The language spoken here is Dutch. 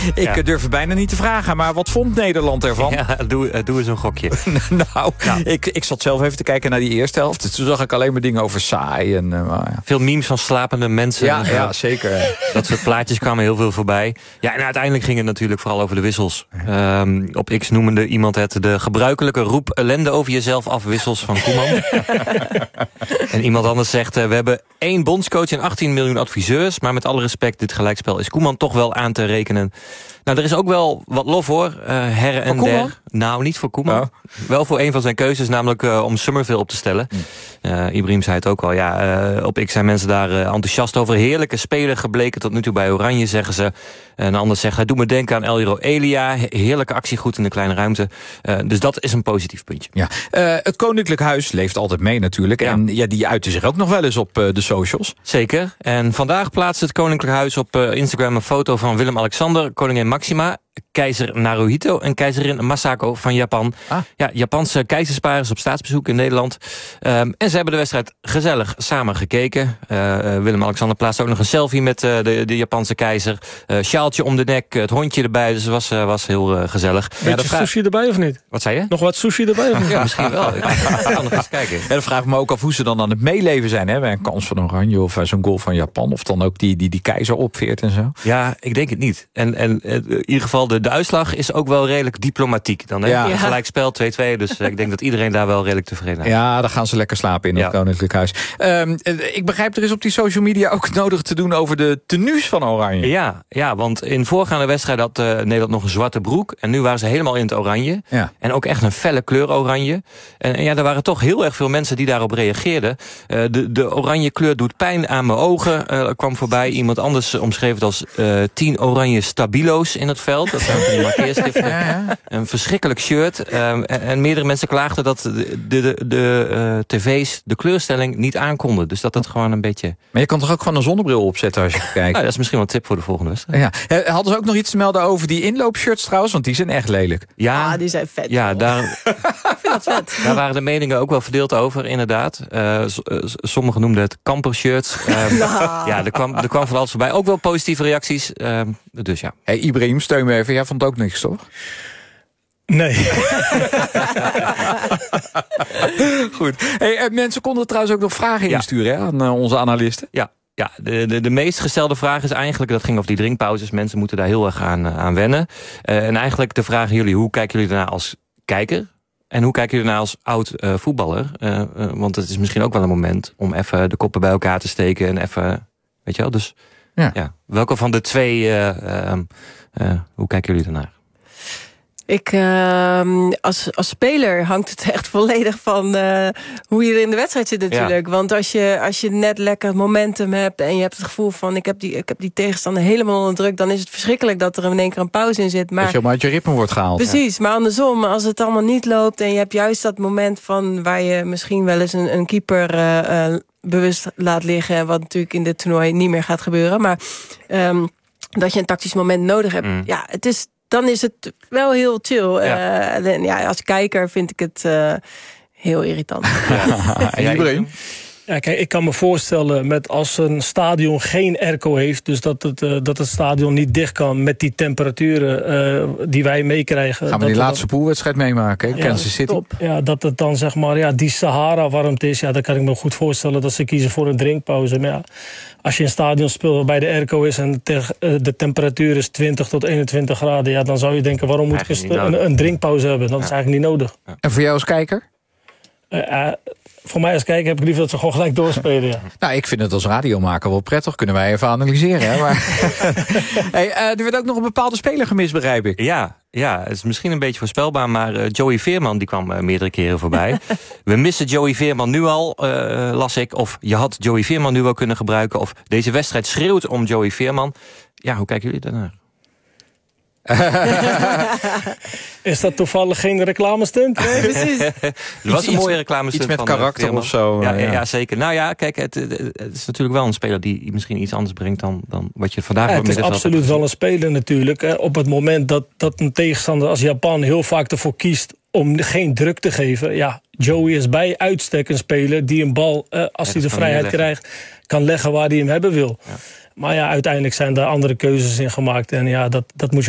Ik durf het bijna niet te vragen, maar wat vond Nederland ervan? Ja, doe eens een gokje. Nou, ik zat zelf even te kijken naar die eerste helft. Toen zag ik alleen maar dingen over saai. En, Veel memes van slapende mensen. Ja, zeker. Dat soort plaatjes kwamen heel veel voorbij. Ja, en uiteindelijk ging het natuurlijk vooral over de wissels. Op X noemde iemand het de gebruikelijke roep ellende over jezelf af wissels van Koeman. En iemand anders zegt, we hebben 1 bondscoach en 18 miljoen adviseurs. Maar met alle respect, dit gelijkspel is Koeman toch wel aan te rekenen. Nou, er is ook wel wat lof hoor, her en der. Nou, niet voor Koeman. Oh. Wel voor een van zijn keuzes, namelijk om Summerville op te stellen. Ibrahim zei het ook al, op X zijn mensen daar enthousiast over. Heerlijke speler gebleken tot nu toe bij Oranje, zeggen ze. En een ander zegt, hij doet me denken aan Eliro Elia. Heerlijke actiegoed in de kleine ruimte. Dus dat is een positief puntje. Ja. Het Koninklijk Huis leeft altijd mee natuurlijk. Ja. En die uiten zich ook nog wel eens op de socials. Zeker. En vandaag plaatst het Koninklijk Huis op Instagram een foto van Willem-Alexander, koningin Maxima, keizer Naruhito en keizerin Masako van Japan. Ja, Japanse keizerspaar is op staatsbezoek in Nederland. En ze hebben de wedstrijd gezellig samen gekeken. Willem-Alexander plaatste ook nog een selfie met de Japanse keizer. Sjaaltje om de nek, het hondje erbij. Dus het was heel gezellig. Beetje sushi erbij of niet? Wat zei je? Nog wat sushi erbij of niet? Ja, misschien wel. Ik ga nog eens kijken. Ja, dan vraag ik me ook af hoe ze dan aan het meeleven zijn. Hè? Bij een kans van Oranje of zo'n goal van Japan. Of dan ook die keizer opveert en zo. Ja, ik denk het niet. En in ieder geval de uitslag is ook wel redelijk diplomatiek. Dan, hè? Ja. Gelijkspel 2-2. Dus ik denk dat iedereen daar wel redelijk tevreden is. Ja, dan gaan ze lekker slapen in het Koninklijk Huis. Ik begrijp, er is op die social media ook nodig te doen over de tenues van Oranje. Ja, want in voorgaande wedstrijd had Nederland nog een zwarte broek. En nu waren ze helemaal in het oranje. Ja. En ook echt een felle kleur oranje. En er waren toch heel erg veel mensen die daarop reageerden. De oranje kleur doet pijn aan mijn ogen. Kwam voorbij. Iemand anders omschreef het als 10 oranje stabilo's in het veld. Dat zijn van die markeerstiften. Ja. Een verschrikkelijk shirt. En meerdere mensen klaagden dat de tv's de kleurstelling niet aankonden. Dus dat het gewoon een beetje... Maar je kan toch ook gewoon een zonnebril opzetten als je kijkt? Nou, dat is misschien wel een tip voor de volgende wedstrijd. Ja. Hadden ze ook nog iets te melden over die inloopshirts trouwens? Want die zijn echt lelijk. Ja, die zijn vet. Ja, ik vind dat vet. Daar waren de meningen ook wel verdeeld over, inderdaad. Sommigen noemden het kampershirts. Ja, er kwam van alles voorbij. Ook wel positieve reacties. Dus ja. Hey, Ibrahim, steun me even. Jij vond het ook niks, toch? Nee. Goed. Hey, mensen konden trouwens ook nog vragen insturen hè, aan onze analisten. Ja, de meest gestelde vraag is eigenlijk, dat ging over die drinkpauzes. Mensen moeten daar heel erg aan wennen. En eigenlijk de vraag aan jullie, hoe kijken jullie daarna als kijker? En hoe kijken jullie daarna als oud voetballer? Want het is misschien ook wel een moment om even de koppen bij elkaar te steken. En even, weet je wel, dus ja. Welke van de twee, hoe kijken jullie daarnaar? Als speler hangt het echt volledig van hoe je er in de wedstrijd zit natuurlijk. Ja. Want als je net lekker momentum hebt en je hebt het gevoel van ik heb die tegenstander helemaal onder druk, dan is het verschrikkelijk dat er in één keer een pauze in zit. Maar dat je maar uit je ritme wordt gehaald. Precies, maar andersom, als het allemaal niet loopt en je hebt juist dat moment van waar je misschien wel eens een keeper bewust laat liggen, wat natuurlijk in dit toernooi niet meer gaat gebeuren, maar dat je een tactisch moment nodig hebt. Ja, dan is het wel heel chill. Als kijker vind ik het heel irritant. En Ibrahim? Ja, kijk, ik kan me voorstellen met als een stadion geen airco heeft, dus dat het stadion niet dicht kan met die temperaturen die wij meekrijgen. Gaan we die laatste poolwedstrijd meemaken, hè? Kansas City? Top. Ja, dat het dan zeg maar die Sahara-warmte is, dan kan ik me goed voorstellen dat ze kiezen voor een drinkpauze. Maar als je een stadion speelt waarbij de airco is en de temperatuur is 20 tot 21 graden, dan zou je denken, waarom moet ik een drinkpauze hebben? Dat is eigenlijk niet nodig. En voor jou als kijker? Voor mij als kijker heb ik liever dat ze gewoon gelijk doorspelen. Ja. Nou, ik vind het als radiomaker wel prettig. Kunnen wij even analyseren. Hè? Maar er werd ook nog een bepaalde speler gemist, begrijp ik. Ja, het is misschien een beetje voorspelbaar, maar Joey Veerman die kwam meerdere keren voorbij. We missen Joey Veerman nu al, las ik. Of je had Joey Veerman nu wel kunnen gebruiken. Of deze wedstrijd schreeuwt om Joey Veerman. Ja, hoe kijken jullie daarnaar? Is dat toevallig geen reclamestunt? Nee, precies. Er was een mooie reclamestunt. Iets met karakter of zo. Ja, zeker. Nou ja, kijk, het is natuurlijk wel een speler die misschien iets anders brengt dan wat je vandaag het is absoluut wel een speler natuurlijk. Op het moment dat een tegenstander als Japan heel vaak ervoor kiest om geen druk te geven. Ja, Joey is bij uitstek een speler die een bal, als hij de vrijheid krijgt, kan leggen waar hij hem hebben wil. Ja. Maar uiteindelijk zijn daar andere keuzes in gemaakt. En dat moet je